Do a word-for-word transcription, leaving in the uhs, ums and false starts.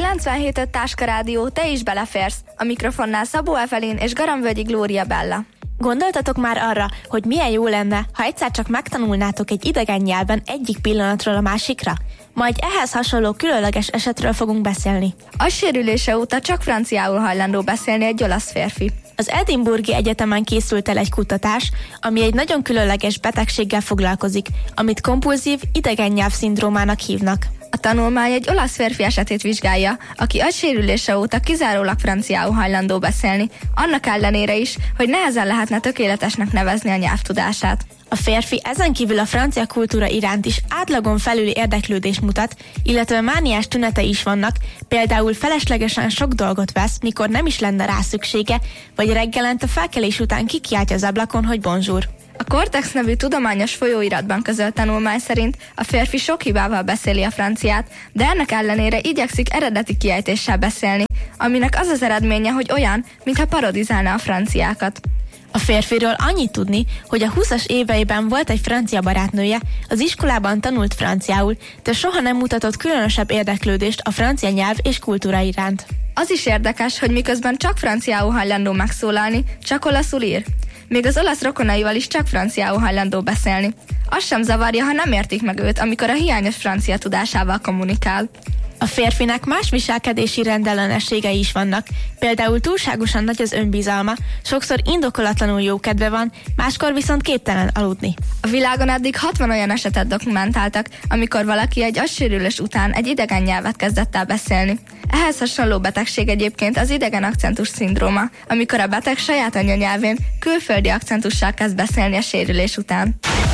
kilencvenhét öt Táska Rádió, te is beleférsz. A mikrofonnál Szabó Evelyn és Garamvölgyi Glória Bella. Gondoltatok már arra, hogy milyen jó lenne, ha egyszer csak megtanulnátok egy idegen nyelven egyik pillanatról a másikra? Majd ehhez hasonló különleges esetről fogunk beszélni. Agysérülése óta csak franciául hajlandó beszélni egy olasz férfi. Az Edinburghi Egyetemen készült el egy kutatás, ami egy nagyon különleges betegséggel foglalkozik, amit kompulzív idegennyelv-szindrómának hívnak. A tanulmány egy olasz férfi esetét vizsgálja, aki agysérülése óta kizárólag franciául hajlandó beszélni, annak ellenére is, hogy nehezen lehetne tökéletesnek nevezni a nyelvtudását. A férfi ezen kívül a francia kultúra iránt is átlagon felüli érdeklődést mutat, illetve mániás tünetei is vannak, például feleslegesen sok dolgot vesz, mikor nem is lenne rá szüksége, vagy reggelente felkelés után kikiáltja az ablakon, hogy bonjour. A Cortex nevű tudományos folyóiratban közölt tanulmány szerint a férfi sok hibával beszéli a franciát, de ennek ellenére igyekszik eredeti kiejtéssel beszélni, aminek az az eredménye, hogy olyan, mintha parodizálna a franciákat. A férfiről annyit tudni, hogy a húszas éveiben volt egy francia barátnője, az iskolában tanult franciául, de soha nem mutatott különösebb érdeklődést a francia nyelv és kultúra iránt. Az is érdekes, hogy miközben csak franciául hajlandó megszólalni, csak olaszul ír. Még az olasz rokonaival is csak franciául hajlandó beszélni. Az sem zavarja, ha nem értik meg őt, amikor a hiányos francia tudásával kommunikál. A férfinek más viselkedési rendellenességei is vannak, például túlságosan nagy az önbizalma, sokszor indokolatlanul jókedve van, máskor viszont képtelen aludni. A világon eddig hatvan olyan esetet dokumentáltak, amikor valaki egy agysérülés után egy idegen nyelvet kezdett el beszélni. Ehhez hasonló betegség egyébként az idegen akcentus szindróma, amikor a beteg saját anyanyelvén külföldi akcentussal kezd beszélni a sérülés után.